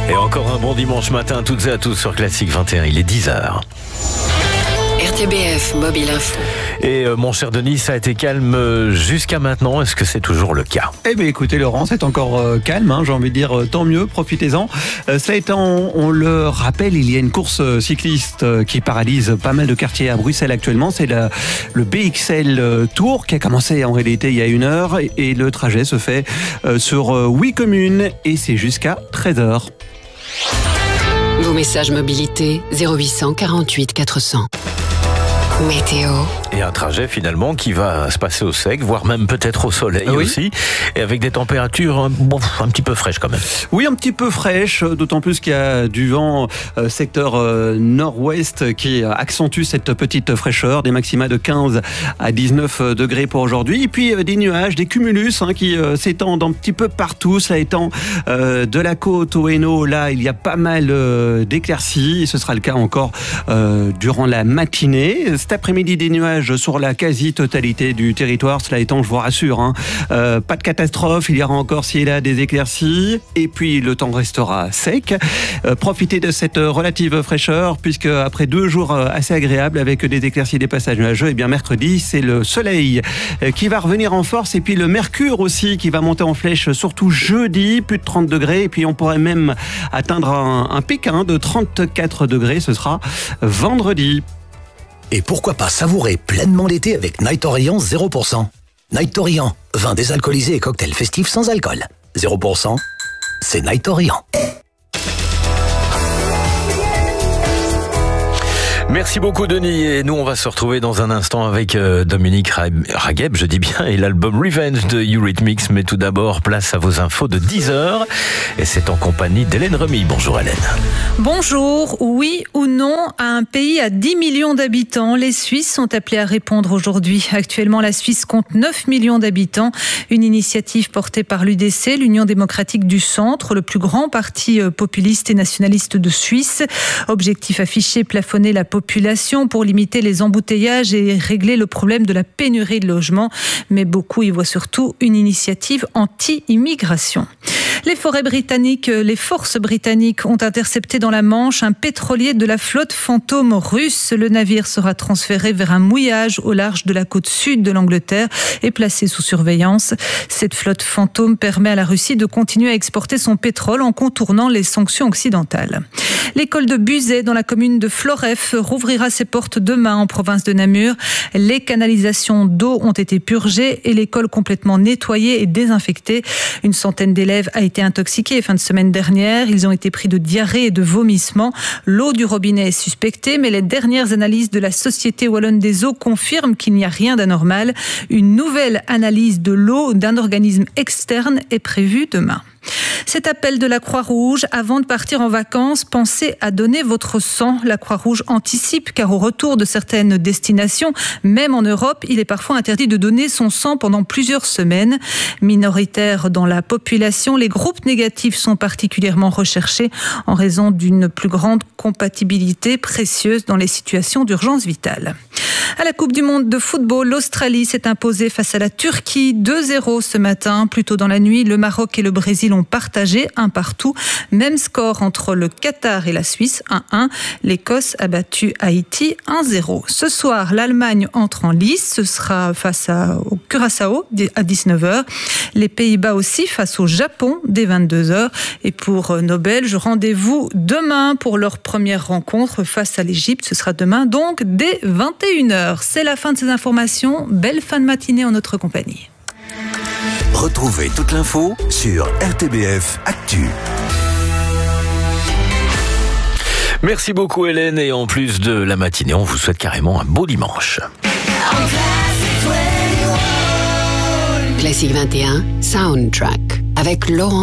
Et encore un bon dimanche matin à toutes et à tous sur Classique 21, il est 10h. RTBF Mobile Info. Et mon cher Denis, ça a été calme jusqu'à maintenant. Est-ce que c'est toujours le cas ? Eh bien écoutez Laurent, c'est encore calme, j'ai envie de dire tant mieux, profitez-en. Cela étant, on le rappelle, il y a une course cycliste qui paralyse pas mal de quartiers à Bruxelles actuellement. C'est le BXL Tour qui a commencé en réalité il y a 1 heure et le trajet se fait sur 8 communes et c'est jusqu'à 13h. Vos messages mobilité 0800 48 400. Météo. Et un trajet finalement qui va se passer au sec, voire même peut-être au soleil aussi, et avec des températures un petit peu fraîches quand même. Oui, un petit peu fraîches, d'autant plus qu'il y a du vent secteur nord-ouest qui accentue cette petite fraîcheur, des maxima de 15 à 19 degrés pour aujourd'hui, et puis des nuages, des cumulus qui s'étendent un petit peu partout, cela étant de la côte au Hainaut, là il y a pas mal d'éclaircies, et ce sera le cas encore durant la matinée. Cet après-midi, des nuages sur la quasi-totalité du territoire. Cela étant, je vous rassure, pas de catastrophe. Il y aura encore ci et là des éclaircies. Et puis, le temps restera sec. Profitez de cette relative fraîcheur, puisque après 2 jours assez agréables avec des éclaircies et des passages nuageux, et bien mercredi, c'est le soleil qui va revenir en force. Et puis, le mercure aussi qui va monter en flèche, surtout jeudi, plus de 30 degrés. Et puis, on pourrait même atteindre un pic de 34 degrés. Ce sera vendredi. Et pourquoi pas savourer pleinement l'été avec Night Orient 0%. Night Orient, vin désalcoolisé et cocktail festif sans alcool. 0%, c'est Night Orient. Merci beaucoup Denis, et nous on va se retrouver dans un instant avec Dominique Ragheb, je dis bien, et l'album Revenge de Eurythmics, mais tout d'abord place à vos infos de 10h, et c'est en compagnie d'Hélène Remy. Bonjour Hélène. Bonjour, oui ou non à un pays à 10 millions d'habitants, les Suisses sont appelés à répondre aujourd'hui. Actuellement la Suisse compte 9 millions d'habitants, une initiative portée par l'UDC, l'Union démocratique du centre, le plus grand parti populiste et nationaliste de Suisse. Objectif affiché, plafonner la population pour limiter les embouteillages et régler le problème de la pénurie de logements. Mais beaucoup y voient surtout une initiative anti-immigration. Les forces britanniques ont intercepté dans la Manche un pétrolier de la flotte fantôme russe. Le navire sera transféré vers un mouillage au large de la côte sud de l'Angleterre et placé sous surveillance. Cette flotte fantôme permet à la Russie de continuer à exporter son pétrole en contournant les sanctions occidentales. L'école de Buzet, dans la commune de Floreffe, rouvrira ses portes demain en province de Namur. Les canalisations d'eau ont été purgées et l'école complètement nettoyée et désinfectée. Une centaine d'élèves a été intoxiquée fin de semaine dernière. Ils ont été pris de diarrhée et de vomissements. L'eau du robinet est suspectée, mais les dernières analyses de la Société Wallonne des Eaux confirment qu'il n'y a rien d'anormal. Une nouvelle analyse de l'eau d'un organisme externe est prévue demain. Cet appel de la Croix-Rouge, avant de partir en vacances, pensez à donner votre sang. La Croix-Rouge anticipe, car au retour de certaines destinations, même en Europe, il est parfois interdit de donner son sang pendant plusieurs semaines. Minoritaires dans la population, les groupes négatifs sont particulièrement recherchés en raison d'une plus grande compatibilité précieuse dans les situations d'urgence vitale. À la Coupe du Monde de football, l'Australie s'est imposée face à la Turquie 2-0 ce matin. Plus tôt dans la nuit, le Maroc et le Brésil ont partagé 1-1. Même score entre le Qatar et la Suisse, 1-1. L'Écosse a battu Haïti 1-0. Ce soir, l'Allemagne entre en lice. Ce sera face au Curaçao à 19h. Les Pays-Bas aussi face au Japon dès 22h. Et pour nos Belges, rendez-vous demain pour leur première rencontre face à l'Égypte. Ce sera demain donc dès 21h. C'est la fin de ces informations. Belle fin de matinée en notre compagnie. Retrouvez toute l'info sur RTBF Actu. Merci beaucoup Hélène, et en plus de la matinée, on vous souhaite carrément un beau dimanche. Classique 21, Soundtrack avec Laurent